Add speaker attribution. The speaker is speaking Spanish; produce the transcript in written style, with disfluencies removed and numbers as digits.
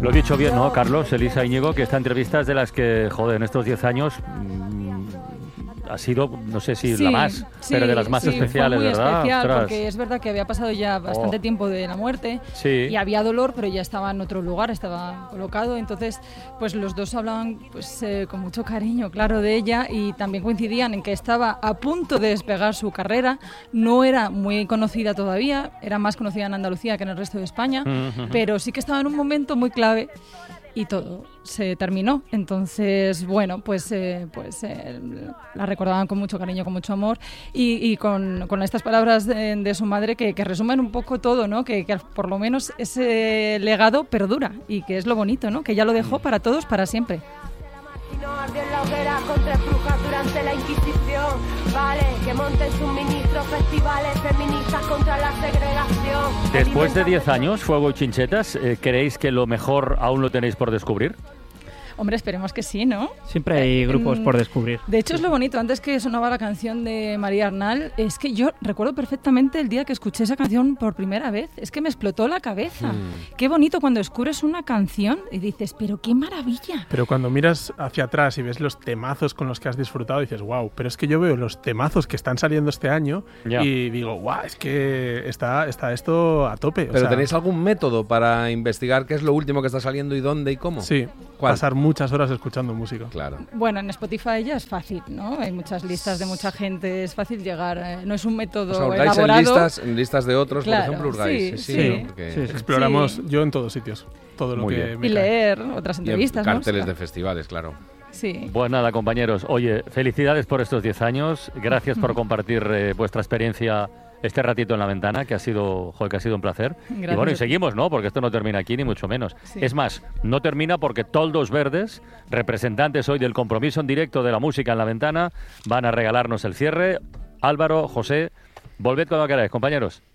Speaker 1: Lo he dicho bien, ¿no, Carlos? Elisa Íñigo, que esta entrevista es de las que, joder, en estos 10 años ha sido, no sé si la más, pero de las más especiales,
Speaker 2: fue muy
Speaker 1: ¿verdad?
Speaker 2: especial,
Speaker 1: Ostras.
Speaker 2: porque es verdad que había pasado ya bastante tiempo de la muerte y había dolor, pero ya estaba en otro lugar, estaba colocado. Entonces, pues los dos hablaban pues, con mucho cariño, claro, de ella, y también coincidían en que estaba a punto de despegar su carrera. No era muy conocida todavía, era más conocida en Andalucía que en el resto de España, pero sí que estaba en un momento muy clave. Y todo se terminó. Entonces, bueno, pues la recordaban con mucho cariño, con mucho amor y con estas palabras de su madre que resumen un poco todo, ¿no? Que por lo menos ese legado perdura y que es lo bonito, ¿no? Que ya lo dejó para todos, para siempre.
Speaker 3: No ardió en la hoguera contra brujas durante la Inquisición. Vale, que monten sus ministros festivales feministas contra la segregación.
Speaker 1: Después de 10 años, Fuego y Chinchetas, ¿creéis que lo mejor aún lo tenéis por descubrir?
Speaker 2: Hombre, esperemos que sí, ¿no?
Speaker 4: Siempre hay grupos por descubrir.
Speaker 2: De hecho, es lo bonito. Antes que sonaba la canción de María Arnal, es que yo recuerdo perfectamente el día que escuché esa canción por primera vez. Es que me explotó la cabeza. Qué bonito cuando descubres una canción y dices, pero qué maravilla.
Speaker 5: Pero cuando miras hacia atrás y ves los temazos con los que has disfrutado, dices, wow, pero es que yo veo los temazos que están saliendo este año y digo, wow, es que está esto a tope.
Speaker 6: ¿Pero tenéis algún método para investigar qué es lo último que está saliendo y dónde y cómo?
Speaker 5: Sí, pasar muchas horas escuchando música.
Speaker 6: Claro.
Speaker 2: Bueno, en Spotify ya es fácil, ¿no? Hay muchas listas de mucha gente, es fácil llegar. No es un método elaborado.
Speaker 6: En listas de otros,
Speaker 2: claro,
Speaker 6: por ejemplo, hurgáis.
Speaker 2: Sí.
Speaker 5: Exploramos yo en todos sitios. Todo lo que me
Speaker 2: y leer otras entrevistas,
Speaker 6: ¿no? Carteles de festivales, claro.
Speaker 2: Sí.
Speaker 1: Pues nada, compañeros. Oye, felicidades por estos 10 años. Gracias por compartir vuestra experiencia este ratito en la ventana, que ha sido un placer. Gracias. Y bueno, y seguimos, ¿no? Porque esto no termina aquí, ni mucho menos. Sí. Es más, no termina porque Toldos Verdes, representantes hoy del compromiso en directo de la música en la ventana, van a regalarnos el cierre. Álvaro, José, volved cuando queráis, compañeros.